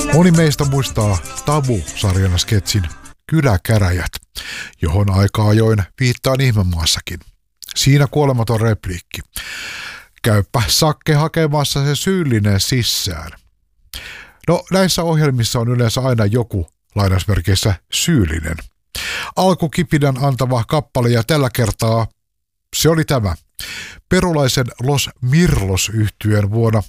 Moni meistä muistaa Tabu-sarjan sketsin Kyläkäräjät, johon aika ajoin viittaan Ihmemaassakin. Siinä kuolematon repliikki. Käypä Sakke hakemassa se syyllinen sisään. No näissä ohjelmissa on yleensä aina joku lainausmerkeissä syyllinen. Alkukipinän antava kappale ja tällä kertaa se oli tämä. Perulaisen Los Mirlos-yhtyeen vuonna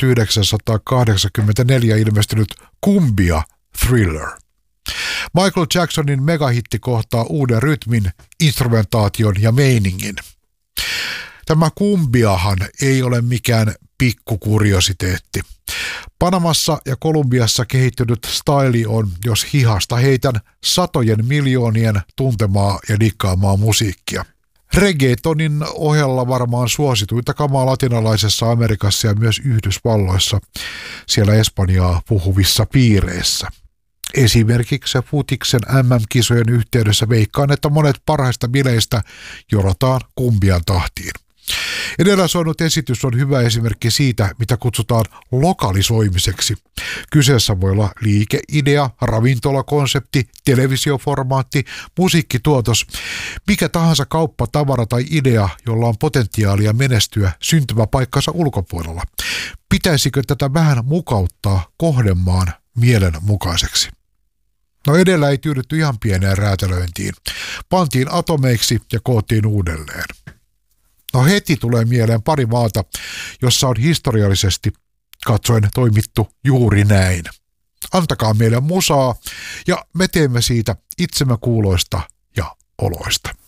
1984 ilmestynyt Kumbia Thriller. Michael Jacksonin megahitti kohtaa uuden rytmin, instrumentaation ja meiningin. Tämä kumbiahan ei ole mikään pikkukuriositeetti. Panamassa ja Kolumbiassa kehittynyt staili on, jos hihasta heitän, satojen miljoonien tuntemaa ja dikkaamaa musiikkia. Reggaetonin ohella varmaan suosituinta kamaa latinalaisessa Amerikassa ja myös Yhdysvalloissa, siellä espanjaa puhuvissa piireissä. Esimerkiksi futiksen MM-kisojen yhteydessä veikkaan, että monet parhaista bileistä jorataan kumbian tahtiin. Edellä soinut esitys on hyvä esimerkki siitä, mitä kutsutaan lokalisoimiseksi. Kyseessä voi olla liikeidea, ravintolakonsepti, televisioformaatti, musiikkituotos, mikä tahansa kauppa, tavara tai idea, jolla on potentiaalia menestyä syntymäpaikkansa ulkopuolella. Pitäisikö tätä vähän mukauttaa kohdemaan mielen mukaiseksi? No edellä ei tyydytty ihan pieneen räätälöintiin. Pantiin atomeiksi ja koottiin uudelleen. No heti tulee mieleen pari maata, jossa on historiallisesti katsoen toimittu juuri näin. Antakaa meille musaa ja me teemme siitä itsemme kuuloista ja oloista.